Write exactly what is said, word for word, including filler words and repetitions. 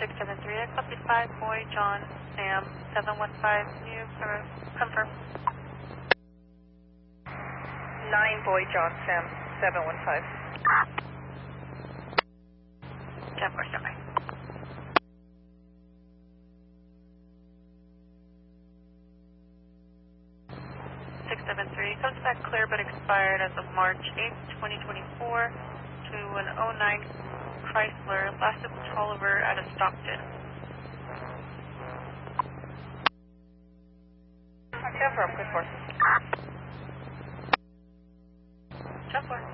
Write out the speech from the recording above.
six seven three, I copy five, Boy, John, Sam, seven one five, new, confirm. nine, Boy, John, Sam, seven one five. ten four, stand by. six seven three, comes back clear but expired as of March eighth, twenty twenty-four to an oh nine Chrysler, last of Tolliver out of Stockton. Confirm, good four. ten four.